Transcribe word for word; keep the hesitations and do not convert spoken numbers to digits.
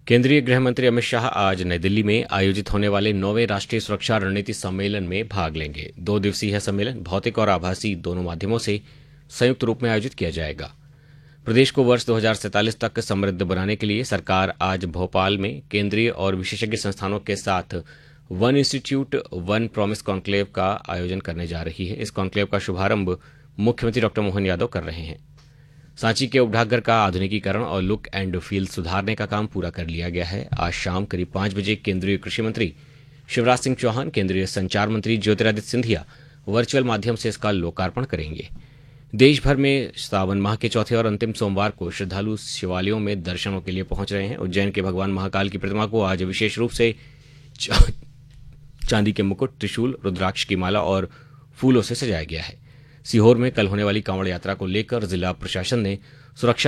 केंद्रीय गृह मंत्री अमित शाह आज नई दिल्ली में आयोजित होने वाले नौवें राष्ट्रीय सुरक्षा रणनीति सम्मेलन में भाग लेंगे। दो दिवसीय यह सम्मेलन भौतिक और आभासी दोनों माध्यमों से संयुक्त रूप में आयोजित किया जाएगा। प्रदेश को वर्ष दो हज़ार सैंतालीस तक समृद्ध बनाने के लिए सरकार आज भोपाल में केंद्रीय और विशेषज्ञ संस्थानों के साथ one institute one promise conclave का आयोजन करने जा रही है। इस कॉन्क्लेव का शुभारंभ मुख्यमंत्री डॉक्टर मोहन यादव कर रहे हैं। सांची के उपडाकघर का आधुनिकीकरण और लुक एंड फील सुधारने का काम पूरा कर लिया गया है। आज शाम करीब पांच बजे केंद्रीय कृषि मंत्री शिवराज सिंह चौहान, केंद्रीय संचार मंत्री ज्योतिरादित्य सिंधिया वर्चुअल माध्यम से इसका लोकार्पण करेंगे। देश भर में सावन माह के चौथे और अंतिम सोमवार को श्रद्धालु शिवालयों में दर्शनों के लिए पहुंच रहे हैं। उज्जैन के भगवान महाकाल की प्रतिमा को आज विशेष रूप से चांदी के मुकुट, त्रिशूल, रुद्राक्ष की माला और फूलों से सजाया गया है। सीहोर में कल होने वाली कांवड़ यात्रा को लेकर जिला प्रशासन ने सुरक्षा